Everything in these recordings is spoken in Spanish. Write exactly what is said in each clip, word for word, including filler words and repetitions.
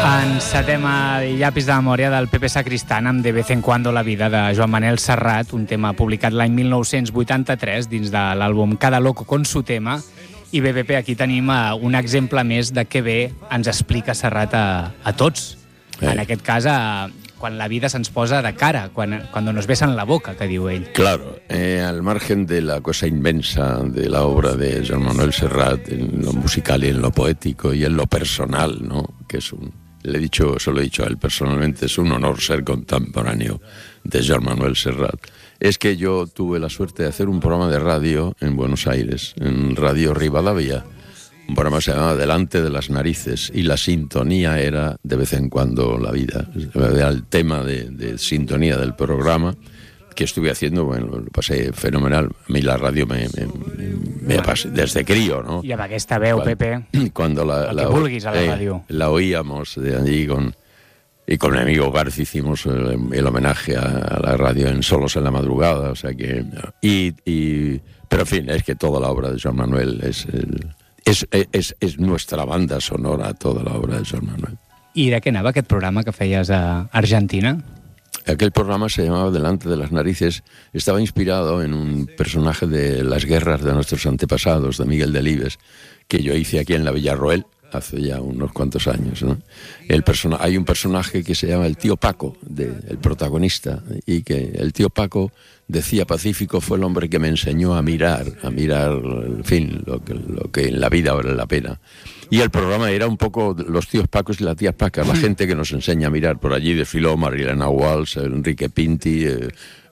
Encetem el llapis de memòria del Pepe Sacristán amb De vez en cuando la vida de Joan Manel Serrat, un tema publicat l'any mil nou-cents vuitanta-tres dins de l'àlbum Cada loco con su tema. I bé, Pepe, aquí tenim un exemple més de què bé ens explica Serrat a, a tots. Eh. En aquest cas, a, quan la vida se'ns posa de cara, quan, cuando nos besan la boca, que diu ell. Claro, eh, al margen de la cosa inmensa de la obra de Joan Manuel Serrat, en lo musical y en lo poético y en lo personal, ¿no? Que es un, le he dicho, se lo he dicho a él personalmente, es un honor ser contemporáneo de Joan Manuel Serrat. Es que yo tuve la suerte de hacer un programa de radio en Buenos Aires, en Radio Rivadavia. Un programa se llamaba Delante de las Narices y la sintonía era De vez en cuando la vida. Era el tema de, de sintonía del programa que estuve haciendo, bueno, lo pasé fenomenal. A mí la radio me, me, me, me pasé desde crío, ¿no? Y amb aquesta veu, cuando, Pepe, cuando la, el la, que vulguis a la eh, ràdio. La oíamos de allí con... Y con mi amigo Garci hicimos el, el homenaje a, a la radio en Solos en la Madrugada, o sea que... Y, y, pero en fin, es que toda la obra de Joan Manuel es, el, es, es, es nuestra banda sonora, toda la obra de Joan Manuel. I de què anava aquest programa que feies a Argentina? Aquel programa se llamaba Delante de las Narices, estaba inspirado en un personaje de las guerras de nuestros antepasados, de Miguel Delibes, que yo hice aquí en la Villarroel, hace ya unos cuantos años, ¿no? El persona, hay un personaje que se llama el tío Paco, de, el protagonista, y que el tío Paco, decía Pacífico, fue el hombre que me enseñó a mirar, a mirar, en fin, lo que, lo que en la vida vale la pena. Y el programa era un poco los tíos Pacos y las tías Pacas, la gente que nos enseña a mirar. Por allí desfiló Marilena Walsh, Enrique Pinti, eh,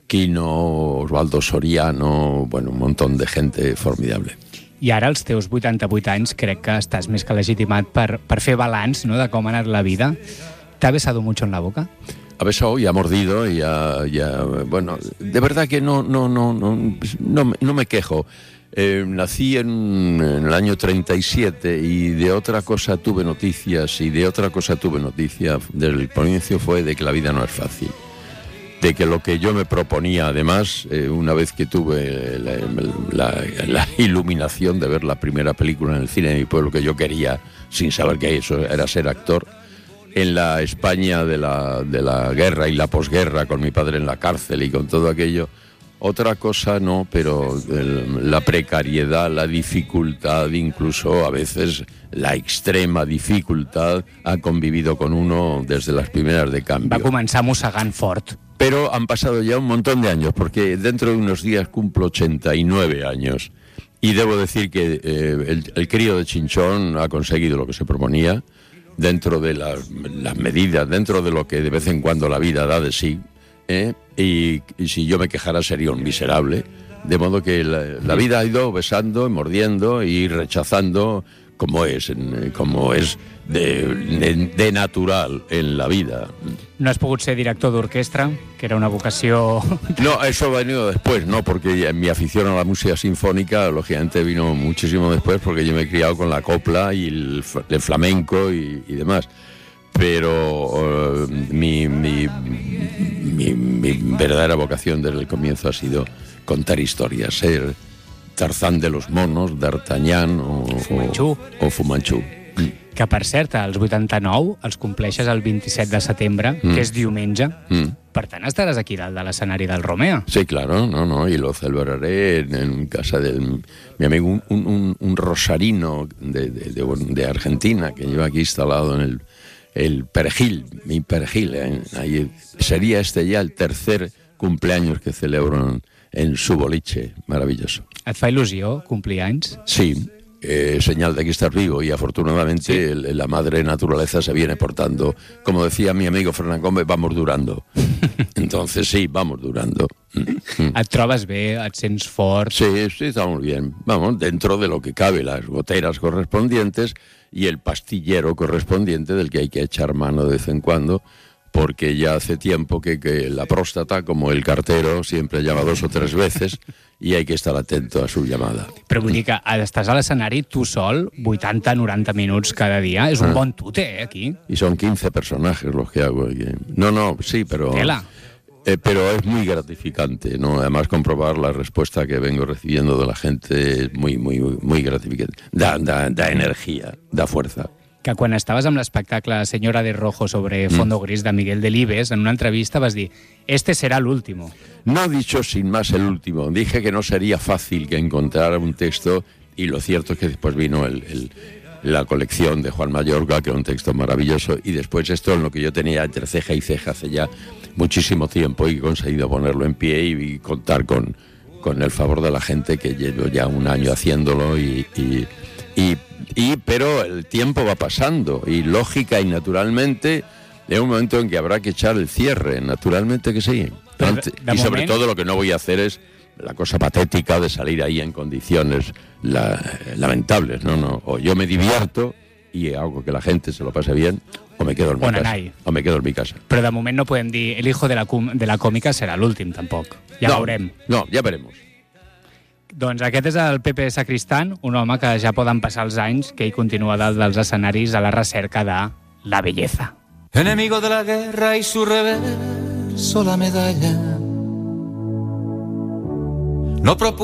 Quino, Osvaldo Soriano, bueno, un montón de gente formidable. I ara, als teus vuitanta-vuit anys, crec que estàs més que legitimat per, per fer balanç, ¿no?, de com ha anat la vida. ¿Te ha besado mucho en la boca? Ha besado y ha mordido y ha, y ha, bueno, de verdad que no, no, no, no, no, no me quejo. Eh, nací en, en el año treinta y siete y de otra cosa tuve noticias y de otra cosa tuve noticia del comienzo fue de que la vida no es fácil. De que lo que yo me proponía, además, eh, una vez que tuve la, la, la iluminación de ver la primera película en el cine de mi pueblo, que yo quería, sin saber que eso era ser actor, en la España de la, de la guerra y la posguerra, con mi padre en la cárcel y con todo aquello, otra cosa no, pero el, la precariedad, la dificultad, incluso a veces la extrema dificultad, ha convivido con uno desde las primeras de cambio. Va començar mossegant fort. Pero han pasado ya un montón de años, porque dentro de unos días cumplo ochenta y nueve años. Y debo decir que eh, el, el crío de Chinchón ha conseguido lo que se proponía, dentro de las, las medidas, dentro de lo que de vez en cuando la vida da de sí. ¿eh? Y, y si yo me quejara sería un miserable. De modo que la, la vida ha ido besando, mordiendo y rechazando como es, como es de, de, de natural en la vida. No has pogut ser director d'orquestra, que era una vocació... No, eso ha venido después, ¿no? Porque mi afición a la música sinfónica, lógicamente, vino muchísimo después, porque yo me he criado con la copla y el, el flamenco y, y demás. Pero uh, mi, mi, mi, mi verdadera vocación desde el comienzo ha sido contar historias, ser Tarzán de los monos, D'Artagnan o Fumanchu. O, o Fumanchu. Que, per cert, als vuitanta-nou els compleixes el vint-i-set de setembre, mm. que és diumenge. Mm. Per tant, estaràs aquí dalt de l'escenari del Romea. Sí, claro, no, no, y lo celebraré en, en casa de mi amigo, un, un, un rosarino de, de, de, de Argentina, que lleva aquí instalado en el, el Perejil, mi Perejil. Eh, ahí sería este ya el tercer cumpleaños que celebro en, en su boliche, maravilloso. Et fa il·lusió complir anys? Sí. Eh, señal de que estás vivo y afortunadamente sí. el, la madre naturaleza se viene portando, como decía mi amigo Fernán Gómez, vamos durando. Entonces sí, vamos durando. Et trobes bé, et sents fort? Sí, sí, estamos bien. Vamos, dentro de lo que cabe, las goteras correspondientes y el pastillero correspondiente del que hay que echar mano de vez en cuando, porque ya hace tiempo que, que la próstata, como el cartero, siempre llama dos o tres veces y hay que estar atento a su llamada. Però vull dir que estàs a l'escenari tu sol, vuitanta noranta minuts cada dia. És un ah. bon tute, eh, aquí. Y son quince personajes los que hago aquí. No, no, sí, pero... Tela. Eh, pero es muy gratificante, ¿no? Además, comprobar la respuesta que vengo recibiendo de la gente es muy, muy, muy gratificante. Da, da, da energía, da fuerza. que quan estaves amb l'espectacle Señora de Rojo sobre Fondo mm. Gris de Miguel Delibes, en una entrevista vas dir, este será el último. No he dicho sin más el último, dije que no sería fácil que encontrara un texto, y lo cierto es que después vino el, el, la colección de Juan Mayorga, que era un texto maravilloso, y después esto en lo que yo tenía entre ceja y ceja hace ya muchísimo tiempo, y he conseguido ponerlo en pie y, y contar con, con el favor de la gente, que llevo ya un año haciéndolo, y... y, y Y, pero el tiempo va pasando y lógica y naturalmente hay un momento en que habrá que echar el cierre, naturalmente que sí. Pero, Ante, y sobre moment... todo lo que no voy a hacer es la cosa patética de salir ahí en condiciones la, lamentables, no, no. O yo me divierto y hago que la gente se lo pase bien, o me quedo en mi Bona casa. Nai. O me quedo en mi casa. Però de moment no podem dir el hijo de la, de la còmica serà l'últim, tampoc. Ja no, veurem. No, ja veremos. Doncs aquest és el Pepe Sacristán, un home que ja poden passar els anys, que ell continua dalt dels escenaris a la recerca de la belleza. Enemigo de la guerra y su reverso la medalla. No